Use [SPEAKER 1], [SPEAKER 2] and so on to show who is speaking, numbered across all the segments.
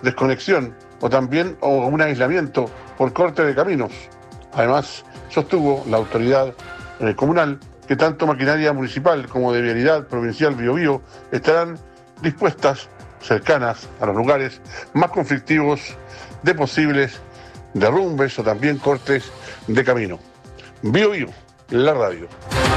[SPEAKER 1] desconexión o también un aislamiento por corte de caminos. Además, sostuvo la autoridad comunal que tanto maquinaria municipal como de vialidad provincial Biobío estarán dispuestas, cercanas a los lugares más conflictivos de posibles derrumbes o también cortes de camino. Biobío, la radio.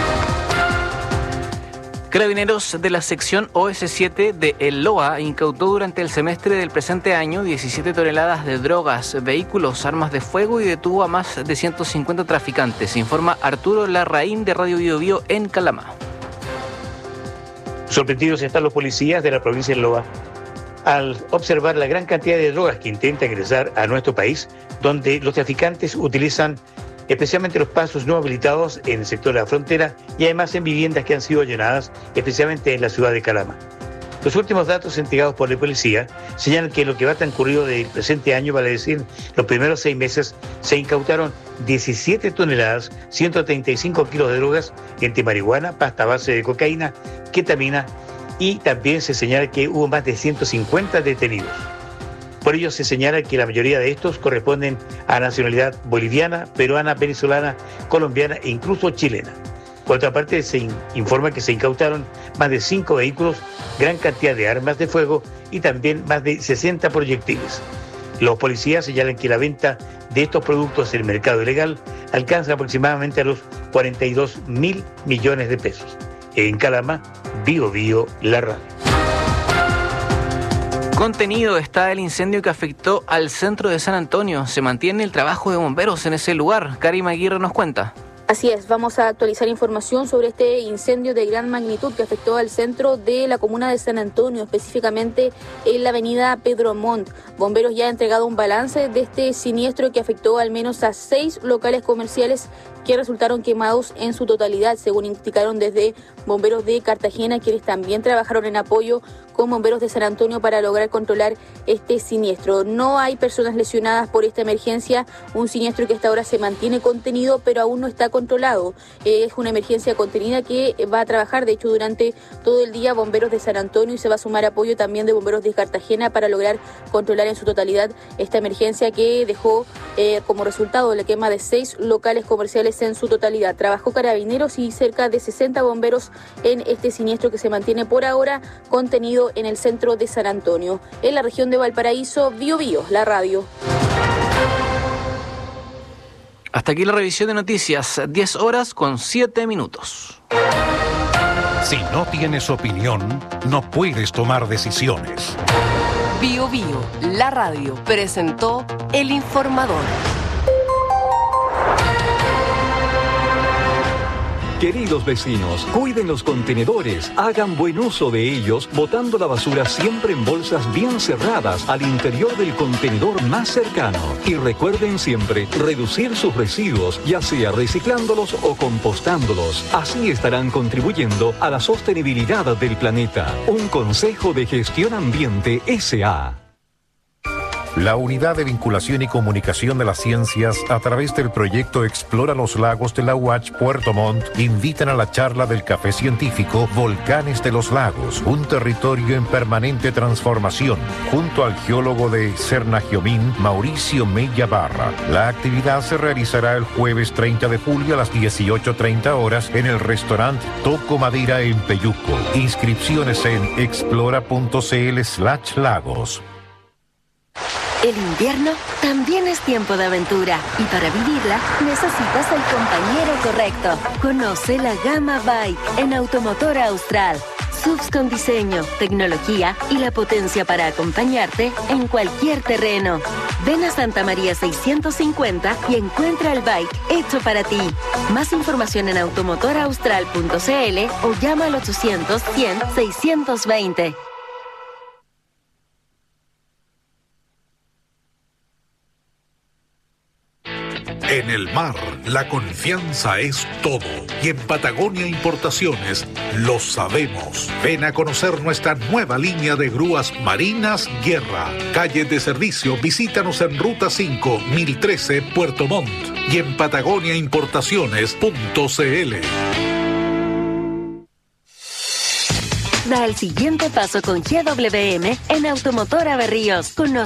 [SPEAKER 2] Carabineros de la sección OS7 de El Loa incautó durante el semestre del presente año 17 toneladas de drogas, vehículos, armas de fuego y detuvo a más de 150 traficantes, informa Arturo Larraín de Radio Biobío en Calama.
[SPEAKER 3] Sorprendidos están los policías de la provincia de Loa al observar la gran cantidad de drogas que intenta ingresar a nuestro país, donde los traficantes utilizan especialmente los pasos no habilitados en el sector de la frontera y además en viviendas que han sido allanadas, especialmente en la ciudad de Calama. Los últimos datos entregados por la policía señalan que en lo que va transcurrido del presente año, vale decir, los primeros 6 meses, se incautaron 17 toneladas, 135 kilos de drogas, entre marihuana, pasta base de cocaína, ketamina, y también se señala que hubo más de 150 detenidos. Por ello se señala que la mayoría de estos corresponden a nacionalidad boliviana, peruana, venezolana, colombiana e incluso chilena. Por otra parte, se informa que se incautaron más de 5 vehículos, gran cantidad de armas de fuego y también más de 60 proyectiles. Los policías señalan que la venta de estos productos en el mercado ilegal alcanza aproximadamente a los 42.000 millones de pesos. En Calama, Biobío, la radio.
[SPEAKER 2] Contenido está el incendio que afectó al centro de San Antonio. Se mantiene el trabajo de bomberos en ese lugar. Karima Aguirre nos cuenta.
[SPEAKER 4] Así es, vamos a actualizar información sobre este incendio de gran magnitud que afectó al centro de la comuna de San Antonio, específicamente en la avenida Pedro Montt. Bomberos ya han entregado un balance de este siniestro que afectó al menos a 6 locales comerciales que resultaron quemados en su totalidad, según indicaron desde bomberos de Cartagena, quienes también trabajaron en apoyo con bomberos de San Antonio para lograr controlar este siniestro. No hay personas lesionadas por esta emergencia, un siniestro que hasta ahora se mantiene contenido, pero aún no está controlado. Es una emergencia contenida que va a trabajar, de hecho, durante todo el día bomberos de San Antonio, y se va a sumar apoyo también de bomberos de Cartagena para lograr controlar en su totalidad esta emergencia que dejó como resultado la quema de 6 locales comerciales en su totalidad. Trabajó Carabineros y cerca de 60 bomberos en este siniestro que se mantiene por ahora contenido en el centro de San Antonio. En la región de Valparaíso, Biobío, la radio.
[SPEAKER 2] Hasta aquí la revisión de noticias, 10 horas con 7 minutos.
[SPEAKER 5] Si no tienes opinión, no puedes tomar decisiones.
[SPEAKER 6] Biobío, la radio, presentó El Informador.
[SPEAKER 7] Queridos vecinos, cuiden los contenedores, hagan buen uso de ellos, botando la basura siempre en bolsas bien cerradas al interior del contenedor más cercano. Y recuerden siempre reducir sus residuos, ya sea reciclándolos o compostándolos. Así estarán contribuyendo a la sostenibilidad del planeta. Un consejo de Gestión Ambiente S.A.
[SPEAKER 5] La Unidad de Vinculación y Comunicación de las Ciencias, a través del proyecto Explora los Lagos de la UACH Puerto Montt, invitan a la charla del Café Científico Volcanes de los Lagos, un territorio en permanente transformación, junto al geólogo de Cernagiomín, Mauricio Mella Barra. La actividad se realizará el jueves 30 de julio a las 18:30 horas en el restaurante Toco Madera en Peyuco. Inscripciones en explora.cl/lagos.
[SPEAKER 8] El invierno también es tiempo de aventura y para vivirla necesitas el compañero correcto. Conoce la gama Bike en Automotor Austral. SUVs con diseño, tecnología y la potencia para acompañarte en cualquier terreno. Ven a Santa María 650 y encuentra el bike hecho para ti. Más información en automotoraustral.cl o llama al 800 100 620.
[SPEAKER 5] En el mar, la confianza es todo. Y en Patagonia Importaciones lo sabemos. Ven a conocer nuestra nueva línea de grúas marinas Guerra. Calle de servicio, visítanos en Ruta 5, 1013, Puerto Montt. Y en patagoniaimportaciones.cl.
[SPEAKER 8] Da el siguiente paso con GWM en Automotora Berríos.